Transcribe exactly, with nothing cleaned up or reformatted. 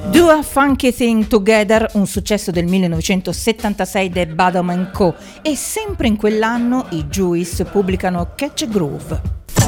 Do a Funky Thing Together, un successo del millenovecentosettantasei dei Badham and Co. E sempre in quell'anno i Juice pubblicano Catch a Groove.